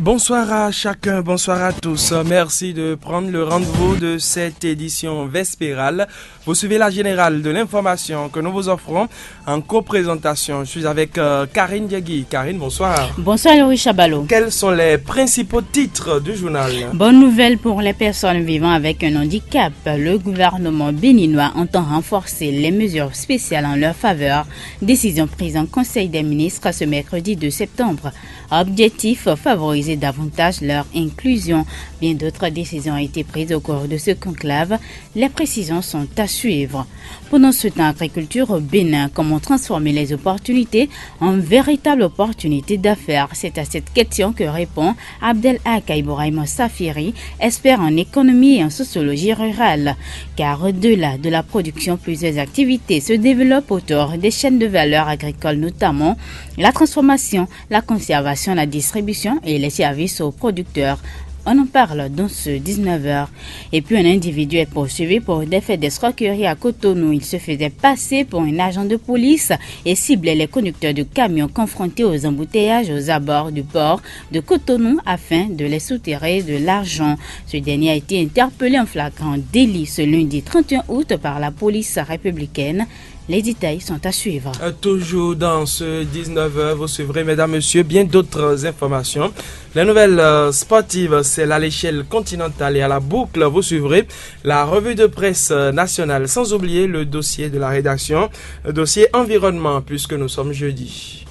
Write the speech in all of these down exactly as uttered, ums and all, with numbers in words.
Bonsoir à chacun, bonsoir à tous. Merci de prendre le rendez-vous de cette édition vespérale. Vous suivez la générale de l'information que nous vous offrons en co-présentation. Je suis avec euh, Karine Diagui. Karine, bonsoir. Bonsoir Louis Chabalo. Quels sont les principaux titres du journal? Bonne nouvelle pour les personnes vivant avec un handicap. Le gouvernement béninois entend renforcer les mesures spéciales en leur faveur. Décision prise en Conseil des ministres ce mercredi deux septembre. Objectif, favoriser davantage leur inclusion. Bien d'autres décisions ont été prises au cours de ce conclave. Les précisions sont à suivre. Pendant ce temps, agriculture au Bénin, comment transformer les opportunités en véritables opportunités d'affaires? C'est à cette question que répond Abdelhak Ibrahim Safiri, expert en économie et en sociologie rurale. Car au-delà de la production, plusieurs activités se développent autour des chaînes de valeur agricoles, notamment la transformation, la conservation, la distribution et les services aux producteurs. On en parle dans ce dix-neuf heures. Et puis un individu est poursuivi pour des faits d'escroquerie à Cotonou. Il se faisait passer pour un agent de police et ciblait les conducteurs de camions confrontés aux embouteillages aux abords du port de Cotonou afin de les soutirer de l'argent. Ce dernier a été interpellé en flagrant délit ce lundi trente et un août par la police républicaine. Les détails sont à suivre. Euh, toujours dans ce dix-neuf heures, vous suivrez, mesdames, messieurs, bien d'autres informations. Les nouvelles euh, sportives, c'est à l'échelle continentale et à la boucle. Vous suivrez la revue de presse nationale, sans oublier le dossier de la rédaction, le dossier environnement, puisque nous sommes jeudi.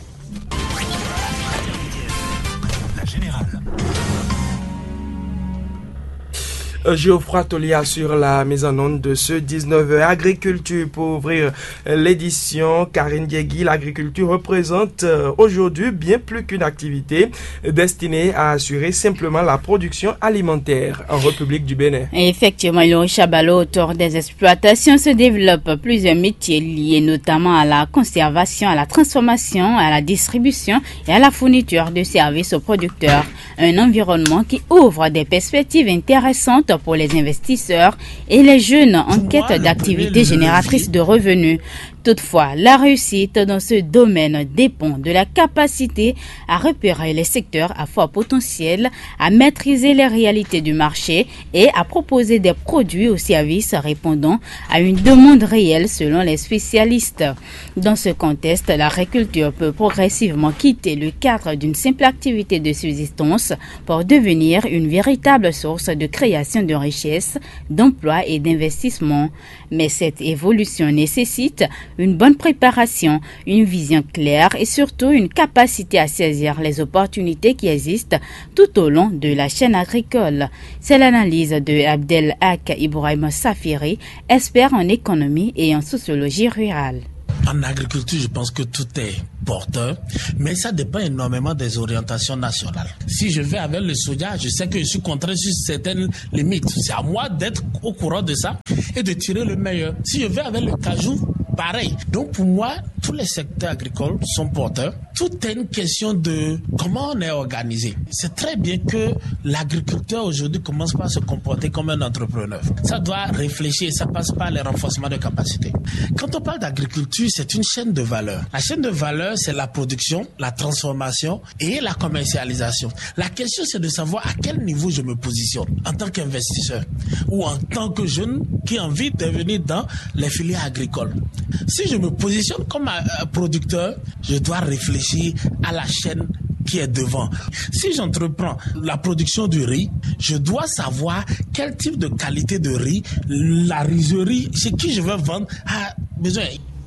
Geoffroy Tolia sur la mise en onde de ce dix-neuf heures. Agriculture pour ouvrir l'édition. Karine Diegui, l'agriculture représente aujourd'hui bien plus qu'une activité destinée à assurer simplement la production alimentaire en République du Bénin. Effectivement, Louis Chabalo, autour des exploitations se développent plusieurs métiers liés notamment à la conservation, à la transformation, à la distribution et à la fourniture de services aux producteurs. Un environnement qui ouvre des perspectives intéressantes pour les investisseurs et les jeunes en quête d'activités génératrices de revenus. Toutefois, la réussite dans ce domaine dépend de la capacité à repérer les secteurs à fort potentiel, à maîtriser les réalités du marché et à proposer des produits ou services répondant à une demande réelle selon les spécialistes. Dans ce contexte, l'agriculture peut progressivement quitter le cadre d'une simple activité de subsistance pour devenir une véritable source de création de richesses, d'emplois et d'investissements. Mais cette évolution nécessite une bonne préparation, une vision claire et surtout une capacité à saisir les opportunités qui existent tout au long de la chaîne agricole. C'est l'analyse de Abdelhak Ibrahim Safiri, expert en économie et en sociologie rurale. En agriculture, je pense que tout est porteur, mais ça dépend énormément des orientations nationales. Si je vais avec le soja, je sais que je suis contraint sur certaines limites. C'est à moi d'être au courant de ça et de tirer le meilleur. Si je vais avec le cajou, pareil. Donc pour moi, tous les secteurs agricoles sont porteurs. Tout est une question de comment on est organisé. C'est très bien que l'agriculteur aujourd'hui commence par se comporter comme un entrepreneur. Ça doit réfléchir, ça passe par les renforcements de capacités. Quand on parle d'agriculture, c'est une chaîne de valeur. La chaîne de valeur, c'est la production, la transformation et la commercialisation. La question, c'est de savoir à quel niveau je me positionne en tant qu'investisseur ou en tant que jeune qui a envie de venir dans les filières agricoles. Si je me positionne comme un producteur, je dois réfléchir à la chaîne qui est devant. Si j'entreprends la production du riz, je dois savoir quel type de qualité de riz la rizerie chez qui je veux vendre a besoin.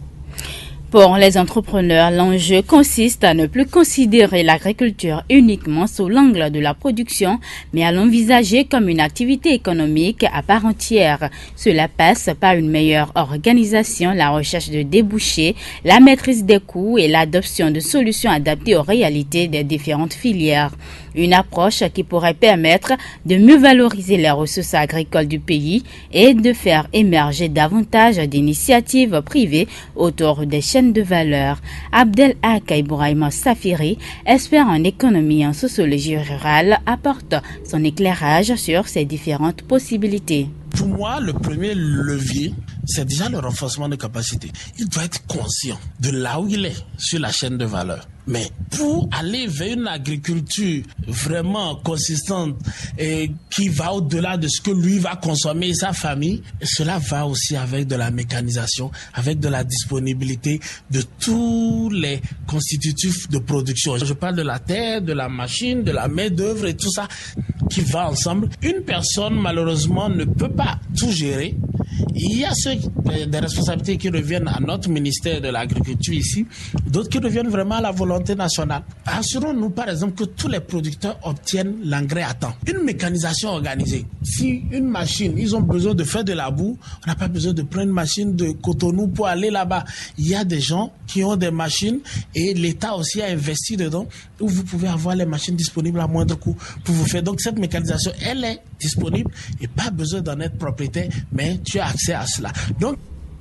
Pour les entrepreneurs, l'enjeu consiste à ne plus considérer l'agriculture uniquement sous l'angle de la production, mais à l'envisager comme une activité économique à part entière. Cela passe par une meilleure organisation, la recherche de débouchés, la maîtrise des coûts et l'adoption de solutions adaptées aux réalités des différentes filières. Une approche qui pourrait permettre de mieux valoriser les ressources agricoles du pays et de faire émerger davantage d'initiatives privées autour des chaînes de valeur. Abdelhak Ibrahim Safiri, expert en économie et en sociologie rurale, apporte son éclairage sur ces différentes possibilités. Pour moi, le premier levier, c'est déjà le renforcement de capacité. Il doit être conscient de là où il est sur la chaîne de valeur. Mais pour aller vers une agriculture vraiment consistante et qui va au-delà de ce que lui va consommer et sa famille, cela va aussi avec de la mécanisation, avec de la disponibilité de tous les constitutifs de production. Je parle de la terre, de la machine, de la main-d'œuvre et tout ça qui va ensemble. Une personne, malheureusement, ne peut pas tout gérer. Il y a ceux, des responsabilités qui reviennent à notre ministère de l'Agriculture ici, d'autres qui reviennent vraiment à la volonté nationale. Assurons-nous, par exemple, que tous les producteurs obtiennent l'engrais à temps. Une mécanisation organisée. Si une machine, ils ont besoin de faire de la boue, on n'a pas besoin de prendre une machine de Cotonou pour aller là-bas. Il y a des gens qui ont des machines et l'État aussi a investi dedans où vous pouvez avoir les machines disponibles à moindre coût pour vous faire. Donc cette mécanisation, elle est disponible et pas besoin d'en être propriétaire, mais tu as accès à cela. Donc,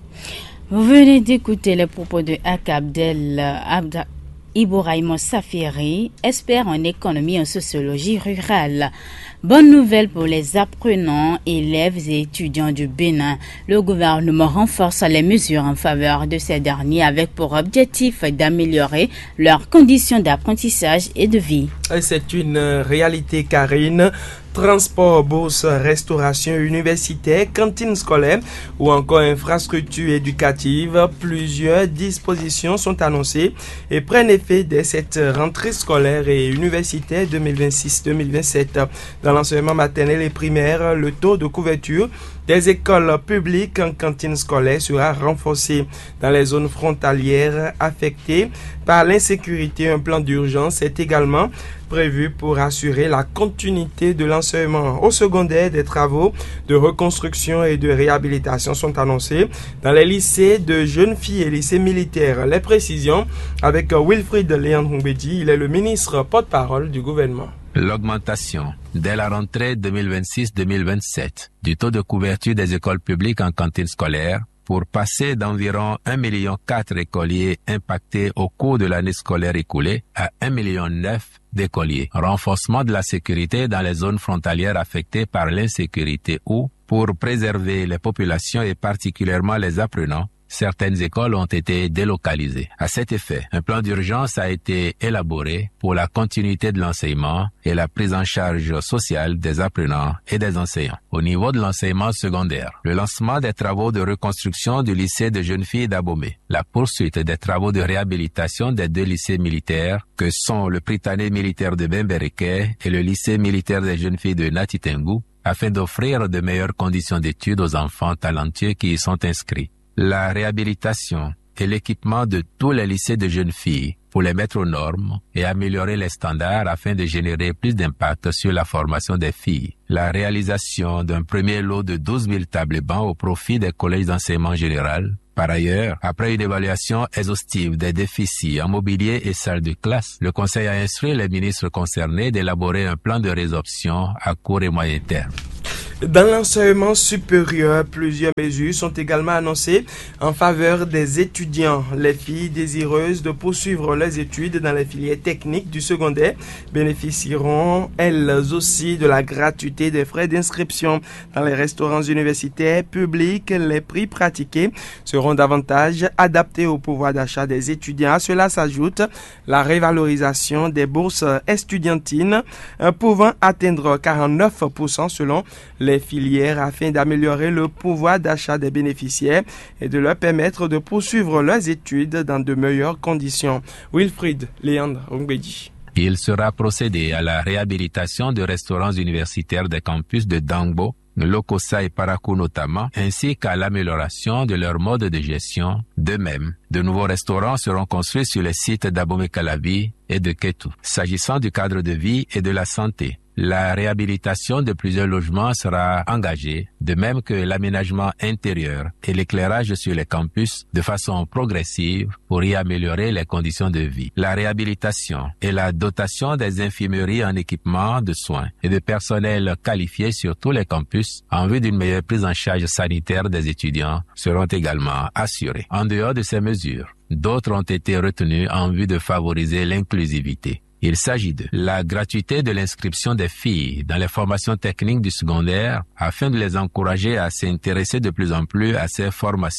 vous venez d'écouter les propos de Akabdel Abda Ibouraïmo Safiri, expert en économie et en sociologie rurale. Bonne nouvelle pour les apprenants, élèves et étudiants du Bénin. Le gouvernement renforce les mesures en faveur de ces derniers avec pour objectif d'améliorer leurs conditions d'apprentissage et de vie. C'est une réalité, Karine. Transport, bourse, restauration universitaire, cantine scolaire ou encore infrastructure éducative, plusieurs dispositions sont annoncées et prennent effet dès cette rentrée scolaire et universitaire deux mille vingt-six deux mille vingt-sept. Dans l'enseignement maternel et primaire, le taux de couverture des écoles publiques en cantine scolaire sera renforcé. Dans les zones frontalières affectées par l'insécurité, un plan d'urgence est également prévu pour assurer la continuité de l'enseignement. Au secondaire, des travaux de reconstruction et de réhabilitation sont annoncés dans les lycées de jeunes filles et lycées militaires. Les précisions avec Wilfried Léandre-Ngoubedi, il est le ministre porte-parole du gouvernement. L'augmentation dès la rentrée deux mille vingt-six deux mille vingt-sept du taux de couverture des écoles publiques en cantine scolaire pour passer d'environ un million quatre écoliers impactés au cours de l'année scolaire écoulée à un million neuf d'écoliers. Renforcement de la sécurité dans les zones frontalières affectées par l'insécurité ou pour préserver les populations et particulièrement les apprenants. Certaines écoles ont été délocalisées. À cet effet, un plan d'urgence a été élaboré pour la continuité de l'enseignement et la prise en charge sociale des apprenants et des enseignants. Au niveau de l'enseignement secondaire, le lancement des travaux de reconstruction du lycée de jeunes filles d'Abomey, la poursuite des travaux de réhabilitation des deux lycées militaires que sont le Prytanée militaire de Bembereke et le lycée militaire des jeunes filles de Natitengu, afin d'offrir de meilleures conditions d'études aux enfants talentueux qui y sont inscrits. La réhabilitation et l'équipement de tous les lycées de jeunes filles pour les mettre aux normes et améliorer les standards afin de générer plus d'impact sur la formation des filles. La réalisation d'un premier lot de douze mille tables et bancs au profit des collèges d'enseignement général. Par ailleurs, après une évaluation exhaustive des déficits en mobilier et salles de classe, le Conseil a instruit les ministres concernés d'élaborer un plan de résorption à court et moyen terme. Dans l'enseignement supérieur, plusieurs mesures sont également annoncées en faveur des étudiants. Les filles désireuses de poursuivre leurs études dans les filières techniques du secondaire bénéficieront elles aussi de la gratuité des frais d'inscription. Dans les restaurants universitaires publics, les prix pratiqués seront davantage adaptés au pouvoir d'achat des étudiants. À cela s'ajoute la révalorisation des bourses estudiantines pouvant atteindre quarante-neuf pour cent selon les filières afin d'améliorer le pouvoir d'achat des bénéficiaires et de leur permettre de poursuivre leurs études dans de meilleures conditions. Wilfried Léandre-Ngoubedi. Il sera procédé à la réhabilitation de restaurants universitaires des campus de Dangbo, Lokossa et Parakou notamment, ainsi qu'à l'amélioration de leur mode de gestion. De même, de nouveaux restaurants seront construits sur les sites d'Abomey-Calavi et de Kétou. S'agissant du cadre de vie et de la santé, la réhabilitation de plusieurs logements sera engagée, de même que l'aménagement intérieur et l'éclairage sur les campus de façon progressive pour y améliorer les conditions de vie. La réhabilitation et la dotation des infirmeries en équipement de soins et de personnel qualifié sur tous les campus en vue d'une meilleure prise en charge sanitaire des étudiants seront également assurées. En dehors de ces mesures, d'autres ont été retenues en vue de favoriser l'inclusivité. Il s'agit de la gratuité de l'inscription des filles dans les formations techniques du secondaire afin de les encourager à s'intéresser de plus en plus à ces formations.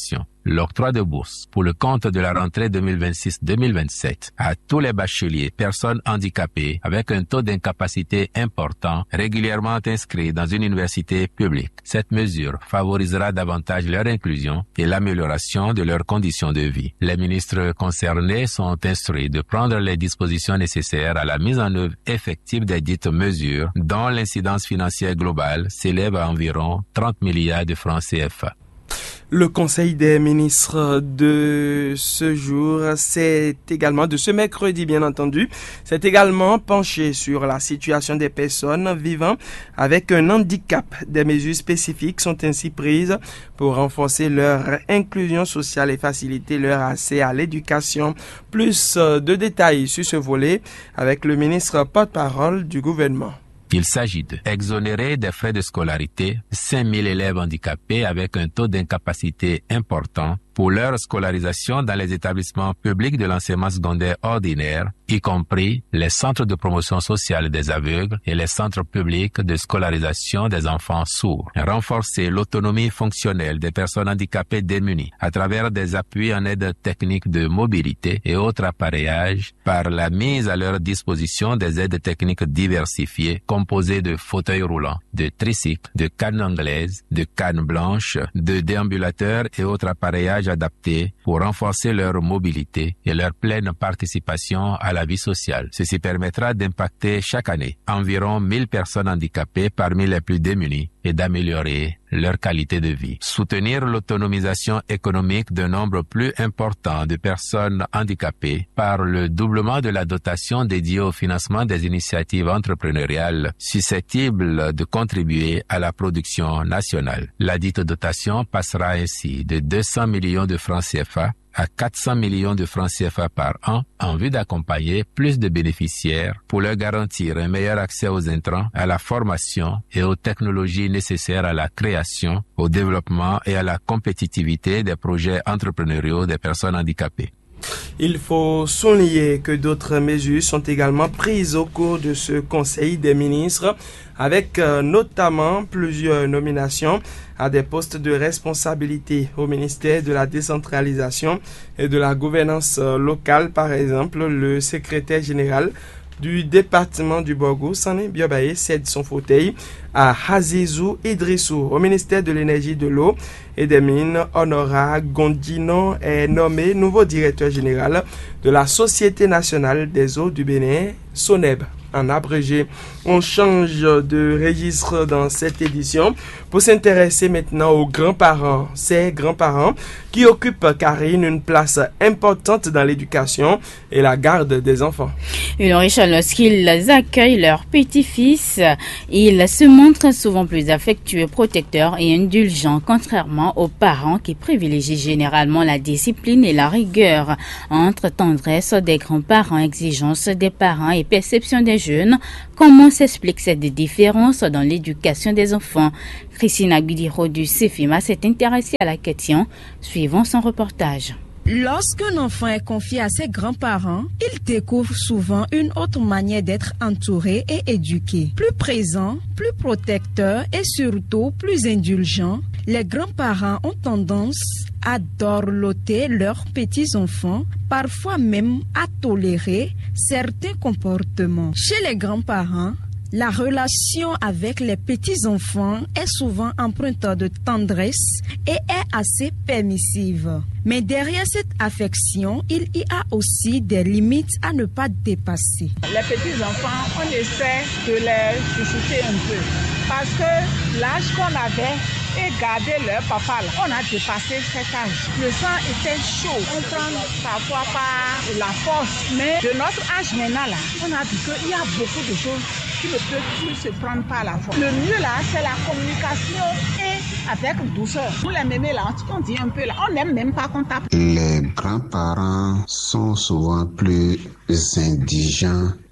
l'octroi de bourse pour le compte de la rentrée deux mille vingt-six deux mille vingt-sept à tous les bacheliers, personnes handicapées avec un taux d'incapacité important, régulièrement inscrits dans une université publique. Cette mesure favorisera davantage leur inclusion et l'amélioration de leurs conditions de vie. Les ministres concernés sont instruits de prendre les dispositions nécessaires à la mise en œuvre effective des dites mesures, dont l'incidence financière globale s'élève à environ trente milliards de francs C F A. Le Conseil des ministres de ce jour, c'est également de ce mercredi, bien entendu, c'est également penché sur la situation des personnes vivant avec un handicap. Des mesures spécifiques sont ainsi prises pour renforcer leur inclusion sociale et faciliter leur accès à l'éducation. Plus de détails sur ce volet avec le ministre porte-parole du gouvernement. Il s'agit d'exonérer des frais de scolarité cinq mille élèves handicapés avec un taux d'incapacité important pour leur scolarisation dans les établissements publics de l'enseignement secondaire ordinaire, y compris les centres de promotion sociale des aveugles et les centres publics de scolarisation des enfants sourds. Renforcer l'autonomie fonctionnelle des personnes handicapées démunies à travers des appuis en aide technique de mobilité et autres appareillages par la mise à leur disposition des aides techniques diversifiées composées de fauteuils roulants, de tricycles, de cannes anglaises, de cannes blanches, de déambulateurs et autres appareillages adaptés pour renforcer leur mobilité et leur pleine participation à la vie sociale. Ceci permettra d'impacter chaque année environ mille personnes handicapées parmi les plus démunies et d'améliorer leur qualité de vie. Soutenir l'autonomisation économique d'un nombre plus important de personnes handicapées par le doublement de la dotation dédiée au financement des initiatives entrepreneuriales susceptibles de contribuer à la production nationale. La dite dotation passera ainsi de deux cents millions de francs C F A à quatre cents millions de francs C F A par an en vue d'accompagner plus de bénéficiaires pour leur garantir un meilleur accès aux intrants, à la formation et aux technologies nécessaires à la création, au développement et à la compétitivité des projets entrepreneuriaux des personnes handicapées. Il faut souligner que d'autres mesures sont également prises au cours de ce Conseil des ministres, avec euh, notamment plusieurs nominations à des postes de responsabilité au ministère de la décentralisation et de la gouvernance euh, locale. Par exemple, le secrétaire général du département du Borgo, Sané Biobaye, cède son fauteuil à Hazizou Idrissou. Au ministère de l'énergie, de l'eau et des mines, Honora Gondino est nommé nouveau directeur général de la Société nationale des eaux du Bénin, SONEB. En abrégé, on change de registre dans cette édition pour s'intéresser maintenant aux grands-parents. Ces grands-parents qui occupent, Karine, une place importante dans l'éducation et la garde des enfants. Une riche lorsqu'ils accueillent leurs petits-fils, ils se montrent souvent plus affectueux, protecteurs et indulgents, contrairement aux parents qui privilégient généralement la discipline et la rigueur. Entre tendresse des grands-parents, exigence des parents et perception des jeunes, comment s'explique cette différence dans l'éducation des enfants? Christina Gudiro du CEFIMA s'est intéressée à la question. Suivons son reportage. Lorsqu'un enfant est confié à ses grands-parents, il découvre souvent une autre manière d'être entouré et éduqué. Plus présent, plus protecteur et surtout plus indulgent, les grands-parents ont tendance à dorloter leurs petits-enfants, parfois même à tolérer certains comportements. Chez les grands-parents, la relation avec les petits-enfants est souvent empreinte de tendresse et est assez permissive. Mais derrière cette affection, il y a aussi des limites à ne pas dépasser. Les petits-enfants, on essaie de les chouchouter un peu. Parce que l'âge qu'on avait et garder leur papa, là, on a dépassé cet âge. Le sang était chaud. On prend parfois par la force. Mais de notre âge maintenant, là, on a dit qu'il y a beaucoup de choses qui ne peuvent plus se prendre par la force. Le mieux là, c'est la communication et avec douceur. Nous les mémés là, on dit un peu là, on n'aime même pas qu'on tape. Les grands-parents sont souvent plus indigents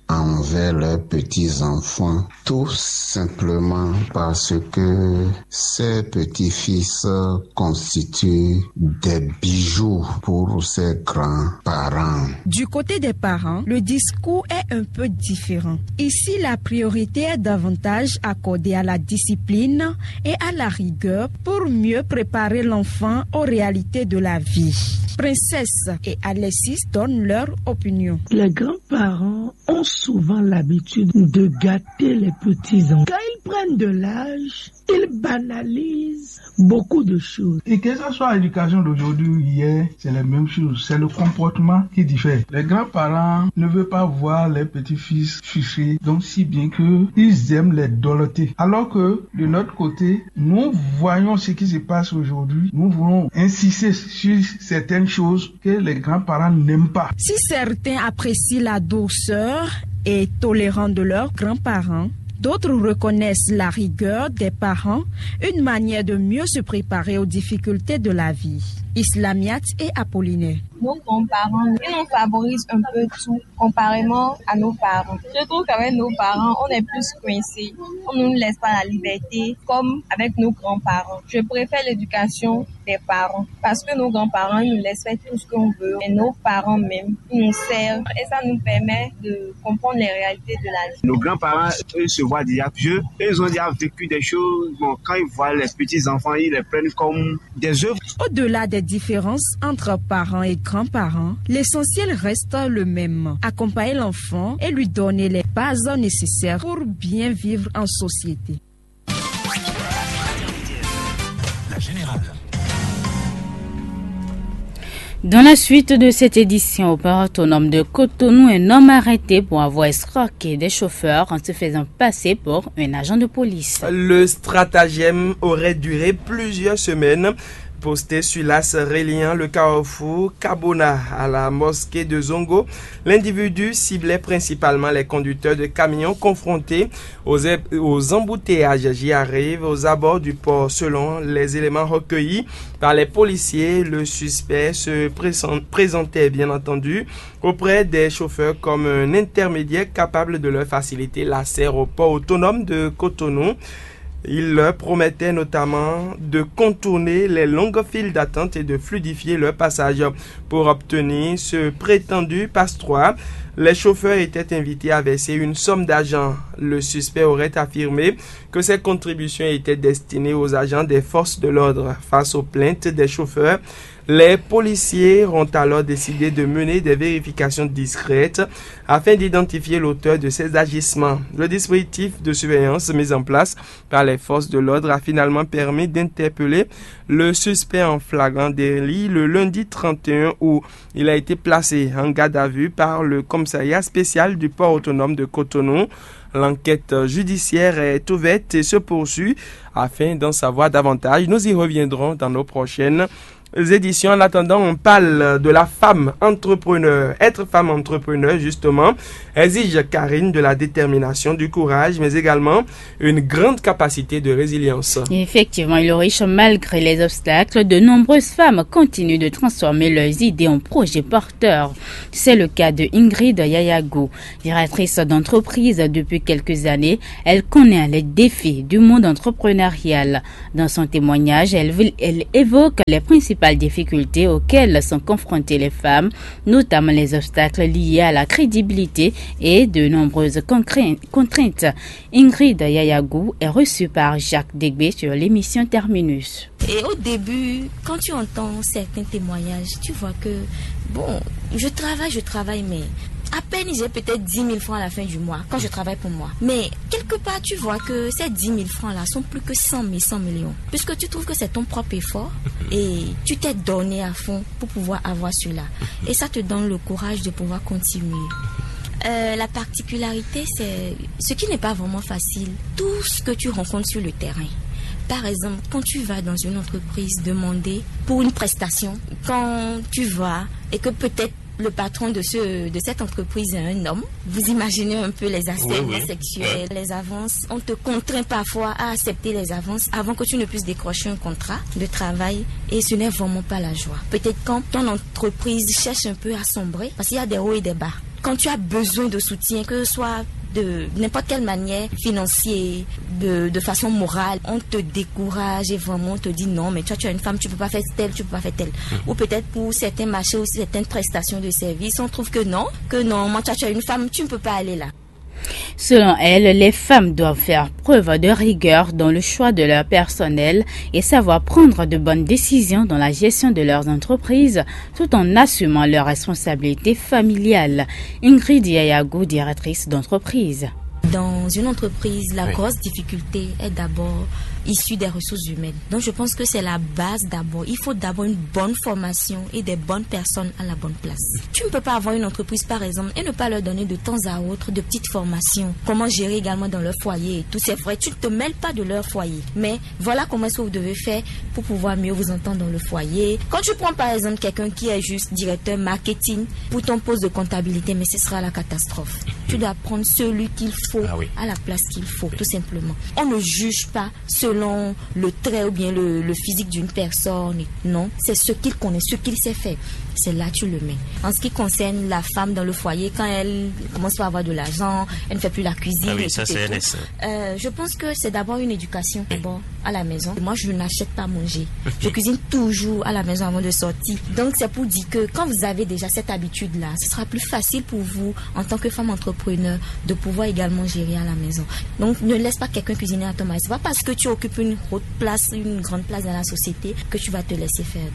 envers leurs petits-enfants, tout simplement parce que ces petits-fils constituent des bijoux pour ces grands-parents. Du côté des parents, le discours est un peu différent. Ici, la priorité est davantage accordée à la discipline et à la rigueur pour mieux préparer l'enfant aux réalités de la vie. Princesse et Alexis donnent leur opinion. Les grands-parents ont souvent l'habitude de gâter les petits-enfants. Quand ils prennent de l'âge, ils banalisent beaucoup de choses. Et que ce soit l'éducation d'aujourd'hui ou hier, c'est la même chose. C'est le comportement qui diffère. Les grands-parents ne veulent pas voir les petits-fils fichés, donc si bien que ils aiment les doloter. Alors que de notre côté, nous voyons ce qui se passe aujourd'hui. Nous voulons insister sur certaines choses que les grands-parents n'aiment pas. Si certains apprécient la douceur et tolérance de leurs grands-parents, d'autres reconnaissent la rigueur des parents, une manière de mieux se préparer aux difficultés de la vie. Islamiat et Apollinaire. Nos grands-parents, ils nous favorisent un peu tout, comparément à nos parents. Je trouve qu'avec nos parents, on est plus coincés. On ne nous laisse pas la liberté, comme avec nos grands-parents. Je préfère l'éducation des parents, parce que nos grands-parents, ils nous laissent faire tout ce qu'on veut. Et nos parents même, ils nous servent. Et ça nous permet de comprendre les réalités de la vie. Nos grands-parents, eux, se voient déjà vieux. Ils ont déjà vécu des choses. Bon, quand ils voient les petits-enfants, ils les prennent comme des œuvres. Au-delà des différences entre parents et grands-parents, l'essentiel reste le même. Accompagner l'enfant et lui donner les bases nécessaires pour bien vivre en société. La Générale. Dans la suite de cette édition au port autonome de Cotonou, un homme arrêté pour avoir escroqué des chauffeurs en se faisant passer pour un agent de police. Le stratagème aurait duré plusieurs semaines. Posté sur l'axe reliant le carrefour Kabona à la mosquée de Zongo, l'individu ciblait principalement les conducteurs de camions confrontés aux, aux embouteillages. J'y arrive aux abords du port. Selon les éléments recueillis par les policiers, le suspect se présentait bien entendu auprès des chauffeurs comme un intermédiaire capable de leur faciliter l'accès au port autonome de Cotonou. Il leur promettait notamment de contourner les longues files d'attente et de fluidifier leur passage. Pour obtenir ce prétendu passe-droit, les chauffeurs étaient invités à verser une somme d'argent. Le suspect aurait affirmé que ces contributions étaient destinées aux agents des forces de l'ordre. Face aux plaintes des chauffeurs, les policiers ont alors décidé de mener des vérifications discrètes afin d'identifier l'auteur de ces agissements. Le dispositif de surveillance mis en place par les forces de l'ordre a finalement permis d'interpeller le suspect en flagrant délit le lundi trente et un août. Il a été placé en garde à vue par le commissariat spécial du port autonome de Cotonou. L'enquête judiciaire est ouverte et se poursuit. Afin d'en savoir davantage, nous y reviendrons dans nos prochaines éditions. En attendant, on parle de la femme entrepreneur. Être femme entrepreneur, justement, exige, Karine, de la détermination, du courage, mais également une grande capacité de résilience. Effectivement, il est riche malgré les obstacles. De nombreuses femmes continuent de transformer leurs idées en projets porteurs. C'est le cas de Ingrid Yayagou, directrice d'entreprise depuis quelques années. Elle connaît les défis du monde entrepreneurial. Dans son témoignage, elle, elle évoque les principales difficultés auxquelles sont confrontées les femmes, notamment les obstacles liés à la crédibilité et de nombreuses contraintes. Ingrid Yayagou est reçue par Jacques Degbé sur l'émission Terminus. Et au début, quand tu entends certains témoignages, tu vois que, bon, je travaille, je travaille, mais à peine j'ai peut-être dix mille francs à la fin du mois quand je travaille pour moi. Mais quelque part, tu vois que ces dix mille francs-là sont plus que cent mille, cent millions. Puisque tu trouves que c'est ton propre effort et tu t'es donné à fond pour pouvoir avoir cela. Et ça te donne le courage de pouvoir continuer. Euh, la particularité, c'est ce qui n'est pas vraiment facile. Tout ce que tu rencontres sur le terrain. Par exemple, quand tu vas dans une entreprise demander pour une prestation, quand tu vas et que peut-être le patron de, ce, de cette entreprise est un homme, vous imaginez un peu les aspects oui, oui. sexuels, les avances. On te contraint parfois à accepter les avances avant que tu ne puisses décrocher un contrat de travail et ce n'est vraiment pas la joie. Peut-être quand ton entreprise cherche un peu à sombrer, parce qu'il y a des hauts et des bas. quand tu as besoin de soutien, que ce soit de n'importe quelle manière, financière, de, de façon morale, on te décourage et vraiment on te dit non, mais toi tu as une femme, tu peux pas faire telle, tu peux pas faire telle. Mmh. Ou peut-être pour certains marchés ou certaines prestations de services, on trouve que non, que non, moi toi tu as une femme, tu ne peux pas aller là. Selon elle, les femmes doivent faire preuve de rigueur dans le choix de leur personnel et savoir prendre de bonnes décisions dans la gestion de leurs entreprises tout en assumant leurs responsabilités familiales. Ingrid Yayago, directrice d'entreprise. Dans une entreprise, la oui. grosse difficulté est d'abord issue des ressources humaines. Donc je pense que c'est la base d'abord. Il faut d'abord une bonne formation et des bonnes personnes à la bonne place. Tu ne peux pas avoir une entreprise par exemple et ne pas leur donner de temps à autre de petites formations. Comment gérer également dans leur foyer et tout. C'est vrai, tu ne te mêles pas de leur foyer. Mais voilà comment est-ce que vous devez faire pour pouvoir mieux vous entendre dans le foyer. Quand tu prends par exemple quelqu'un qui est juste directeur marketing pour ton poste de comptabilité, mais ce sera la catastrophe. Tu dois prendre celui qu'il faut ah oui. à la place qu'il faut, oui. tout simplement. On ne juge pas selon le trait ou bien le, le physique d'une personne. Non, c'est ce qu'il connaît, ce qu'il sait faire. C'est là que tu le mets. En ce qui concerne la femme dans le foyer, quand elle commence à avoir de l'argent, elle ne fait plus la cuisine. Ah oui, ça c'est euh, Je pense que c'est d'abord une éducation oui. d'abord à la maison. Moi, je n'achète pas à manger. Je cuisine toujours à la maison avant de sortir. Donc, c'est pour dire que quand vous avez déjà cette habitude-là, ce sera plus facile pour vous, en tant que femme entrepreneur, de pouvoir également gérer à la maison. Donc, ne laisse pas quelqu'un cuisiner à ton mari. C'est pas parce que tu occupes une haute place, une grande place dans la société que tu vas te laisser faire.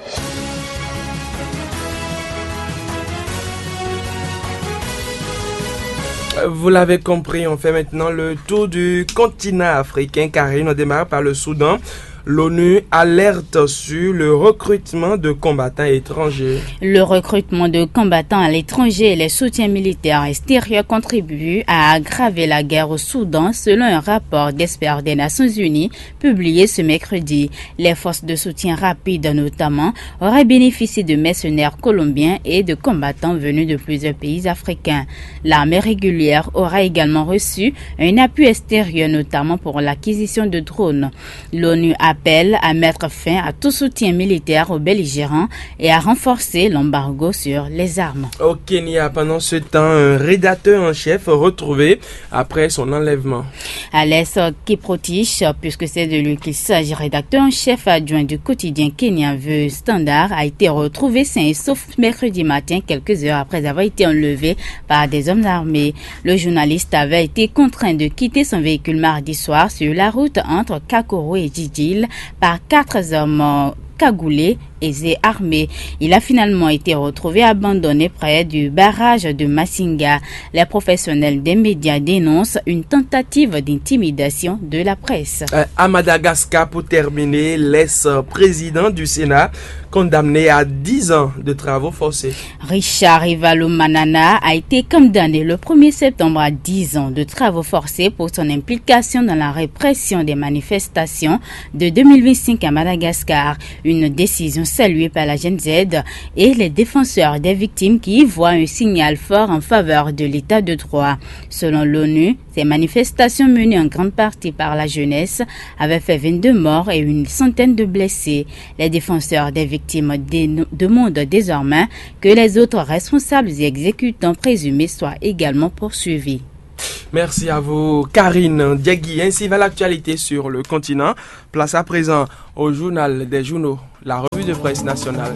Vous l'avez compris, on fait maintenant le tour du continent africain. Karine, on démarre par le Soudan. L'ONU alerte sur le recrutement de combattants étrangers. Le recrutement de combattants à l'étranger et les soutiens militaires extérieurs contribuent à aggraver la guerre au Soudan, selon un rapport d'experts des Nations Unies publié ce mercredi. Les forces de soutien rapide, notamment, auraient bénéficié de mercenaires colombiens et de combattants venus de plusieurs pays africains. L'armée régulière aura également reçu un appui extérieur, notamment pour l'acquisition de drones. L'ONU a appelle à mettre fin à tout soutien militaire aux belligérants et à renforcer l'embargo sur les armes. Au Kenya, pendant ce temps, un rédacteur en chef retrouvé après son enlèvement. Alex Kiprotich, puisque c'est de lui qu'il s'agit, rédacteur en chef adjoint du quotidien kenyan The Standard, a été retrouvé sain et sauf mercredi matin, quelques heures après avoir été enlevé par des hommes armés. Le journaliste avait été contraint de quitter son véhicule mardi soir sur la route entre Kakoro et Djidjil par quatre hommes cagoulés et armés. Il a finalement été retrouvé abandonné près du barrage de Masinga. Les professionnels des médias dénoncent une tentative d'intimidation de la presse. Euh, à Madagascar, pour terminer, l'ex-président du Sénat condamné à dix ans de travaux forcés. Richard Ivalomanana a été condamné le premier septembre à dix ans de travaux forcés pour son implication dans la répression des manifestations de deux mille vingt-cinq à Madagascar. Une décision saluée par la Gen Z et les défenseurs des victimes qui y voient un signal fort en faveur de l'état de droit. Selon l'ONU, ces manifestations menées en grande partie par la jeunesse avaient fait vingt-deux morts et une centaine de blessés. Les défenseurs des victimes demandent désormais que les autres responsables et exécutants présumés soient également poursuivis. Merci à vous, Karine Diagui. Ainsi va l'actualité sur le continent. Place à présent au journal des journaux, la revue de presse nationale.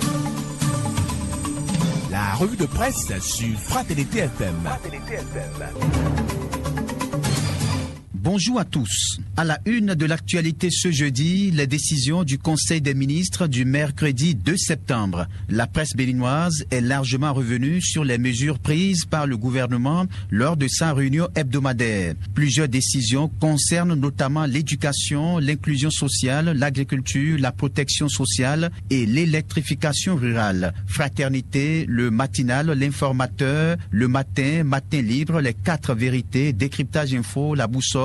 La revue de presse sur Fraternité F M. Bonjour à tous. À la une de l'actualité ce jeudi, les décisions du Conseil des ministres du mercredi deux septembre. La presse béninoise est largement revenue sur les mesures prises par le gouvernement lors de sa réunion hebdomadaire. Plusieurs décisions concernent notamment l'éducation, l'inclusion sociale, l'agriculture, la protection sociale et l'électrification rurale. Fraternité, le matinal, l'informateur, le matin, matin libre, les quatre vérités, décryptage info, la boussole,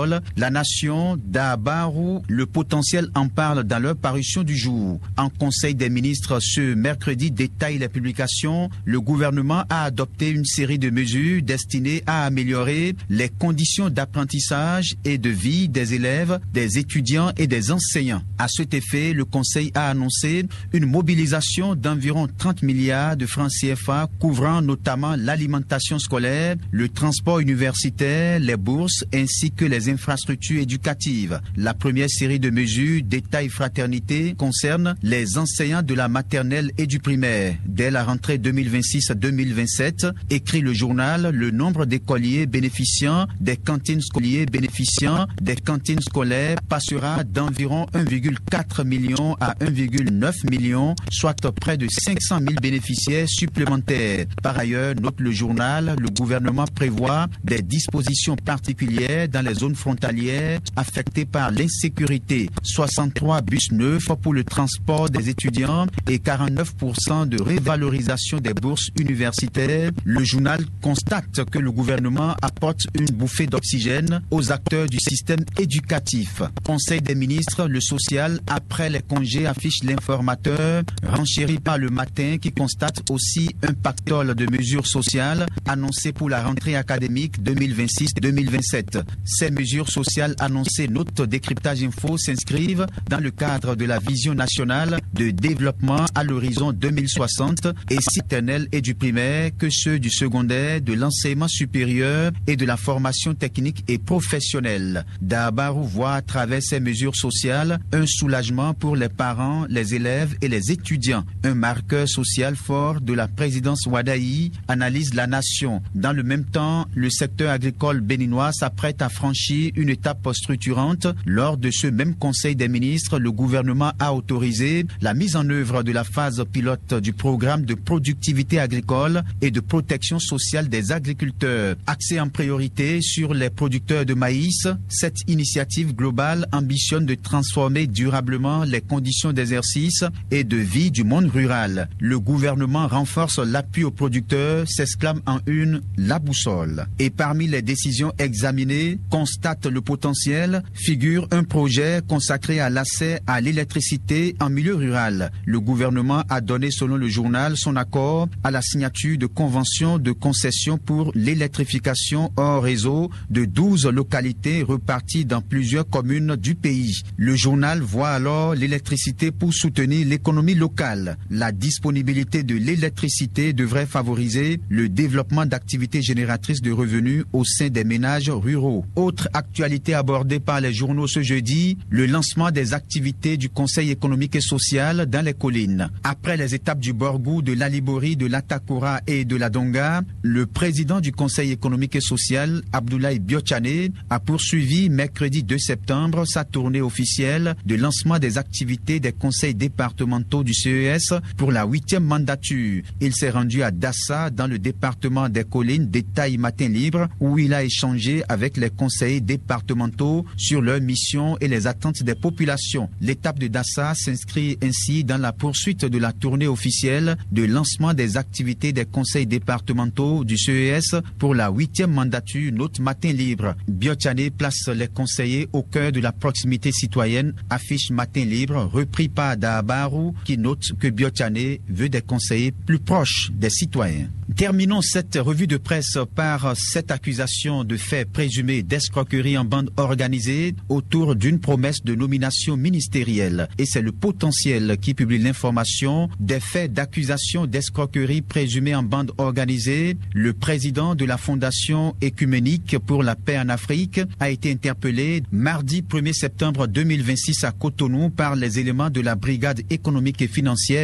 agricole. La Nation, Dabarou, le potentiel en parle dans leur parution du jour. En Conseil des ministres ce mercredi détaille les publications. Le gouvernement a adopté une série de mesures destinées à améliorer les conditions d'apprentissage et de vie des élèves, des étudiants et des enseignants. À cet effet, le Conseil a annoncé une mobilisation d'environ trente milliards de francs C F A couvrant notamment l'alimentation scolaire, le transport universitaire, les bourses ainsi que les infrastructures éducatives. La première série de mesures, détail fraternité, concerne les enseignants de la maternelle et du primaire. Dès la rentrée deux mille vingt-six deux mille vingt-sept, écrit le journal, le nombre d'écoliers bénéficiant, des cantines scolaires bénéficiant, des cantines scolaires passera d'environ un virgule quatre million à un virgule neuf million, soit près de cinq cent mille bénéficiaires supplémentaires. Par ailleurs, note le journal, le gouvernement prévoit des dispositions particulières dans les zones frontalières affectées par l'insécurité. soixante-trois bus neufs pour le transport des étudiants et quarante-neuf pour cent de révalorisation des bourses universitaires. Le journal constate que le gouvernement apporte une bouffée d'oxygène aux acteurs du système éducatif. Conseil des ministres, le social, après les congés, affiche l'informateur, renchéri par le matin, qui constate aussi un pactole de mesures sociales annoncées pour la rentrée académique deux mille vingt-six deux mille vingt-sept. Ces mesures sociales annoncées, note décryptage info, s'inscrivent dans le cadre de la vision nationale de développement à l'horizon deux mille soixante et si éternel et du primaire que ceux du secondaire, de l'enseignement supérieur et de la formation technique et professionnelle. Dabarou voit à travers ces mesures sociales un soulagement pour les parents, les élèves et les étudiants. Un marqueur social fort de la présidence Wadaï, analyse la nation. Dans le même temps, le secteur agricole béninois s'apprête à franchir une étape structurante. Lors de ce même Conseil des ministres, le gouvernement a autorisé la mise en œuvre de la phase pilote du programme de productivité agricole et de protection sociale des agriculteurs. Axé en priorité sur les producteurs de maïs, cette initiative globale ambitionne de transformer durablement les conditions d'exercice et de vie du monde rural. Le gouvernement renforce l'appui aux producteurs, s'exclame en une la boussole. Et parmi les décisions examinées, constate le potentiel, figure un projet consacré à l'accès à l'électricité en milieu rural. Le gouvernement a donné, selon le journal, son accord à la signature de conventions de concession pour l'électrification hors réseau de douze localités reparties dans plusieurs communes du pays. Le journal voit alors l'électricité pour soutenir l'économie locale. La disponibilité de l'électricité devrait favoriser le développement d'activités génératrices de revenus au sein des ménages ruraux. Autre actualité abordée par les journaux ce jeudi, le lancement des activités du Conseil économique et social dans les collines. Après les étapes du Borgou, de l'Alibori, de l'Atakura et de la Donga, le président du Conseil économique et social, Abdoulaye Biochane, a poursuivi mercredi deux septembre sa tournée officielle de lancement des activités des conseils départementaux du C E S pour la huitième mandature. Il s'est rendu à Dassa, dans le département des collines, détail Matin Libre, où il a échangé avec les conseillers départementaux sur leurs missions et les attentes des populations. L'étape de Dassa s'inscrit ainsi dans la poursuite de la tournée officielle de lancement des activités des conseils départementaux du C E S pour la huitième mandature, note Matin Libre. Biochane place les conseillers au cœur de la proximité citoyenne, affiche Matin Libre, repris par Dabarou, qui note que Biochane veut des conseillers plus proches des citoyens. Terminons cette revue de presse par cette accusation de faits présumés d'escroquerie en bande organisée autour d'une promesse de nomination ministérielle. Et c'est le Potentiel qui publie l'information des faits d'accusation d'escroquerie présumée en bande organisée. Le président de la Fondation écuménique pour la paix en Afrique a été interpellé mardi premier septembre deux mille vingt-six à Cotonou par les éléments de la brigade économique et financière